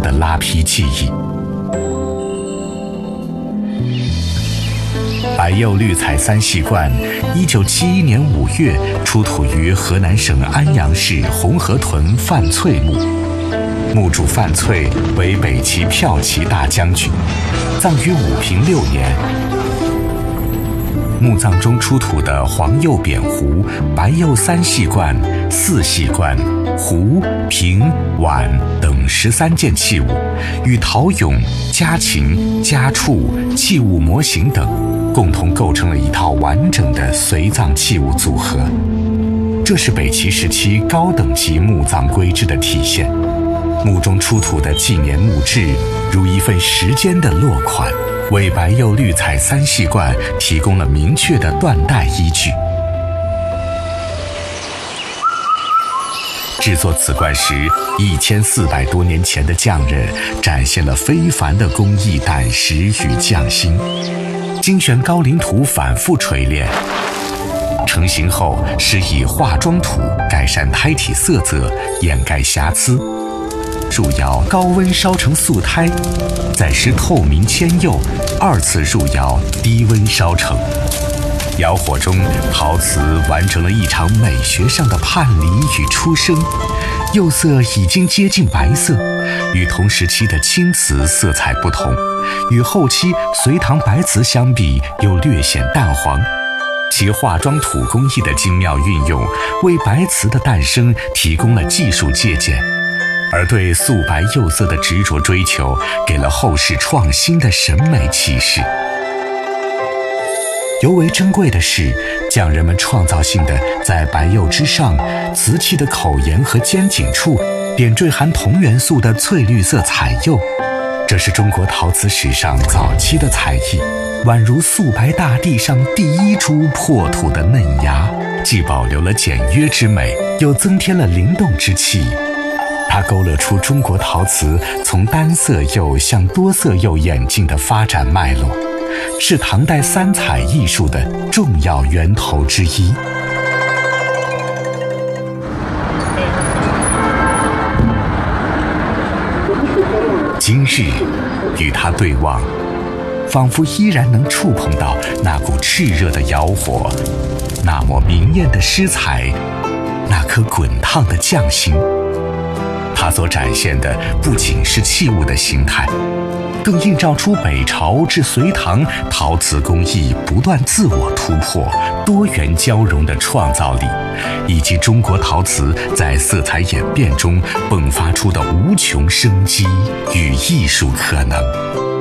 的拉坯技艺。白釉绿彩三细罐，1971年5月出土于河南省安阳市红河屯范翠墓。墓主范翠为北齐骠骑大将军，葬于武平6年。墓葬中出土的黄釉扁壶、白釉三细罐、四细罐、壶、瓶、碗等13件器物，与陶俑、家禽、家畜、器物模型等共同构成了一套完整的随葬器物组合。这是北齐时期高等级墓葬规制的体现。墓中出土的纪年墓志，如一份时间的落款，为白釉绿彩三细罐提供了明确的断代依据。制作此罐时，1400多年前的匠人展现了非凡的工艺胆识与匠心，精选高岭土反复锤炼，成型后施以化妆土改善胎体色泽，掩盖瑕疵。入窑高温烧成素胎，再施透明铅釉，2次入窑低温烧成。窑火中，陶瓷完成了一场美学上的叛离与出生，釉色已经接近白色，与同时期的青瓷色彩不同，与后期隋唐白瓷相比又略显淡黄。其化妆土工艺的精妙运用，为白瓷的诞生提供了技术借鉴。而对素白釉色的执着追求，给了后世创新的审美启示。尤为珍贵的是，匠人们创造性的在白釉之上，瓷器的口沿和尖颈处点缀含铜元素的翠绿色彩釉，这是中国陶瓷史上早期的才艺，宛如素白大地上第一株破土的嫩芽，既保留了简约之美，又增添了灵动之气。它勾勒出中国陶瓷从单色釉向多色釉演进的发展脉络，是唐代三彩艺术的重要源头之一。今日与它对望，仿佛依然能触碰到那股炽热的窑火，那抹明艳的诗彩，那颗滚烫的匠心。它所展现的不仅是器物的形态，更映照出北朝至隋唐陶瓷工艺不断自我突破、多元交融的创造力，以及中国陶瓷在色彩演变中迸发出的无穷生机与艺术可能。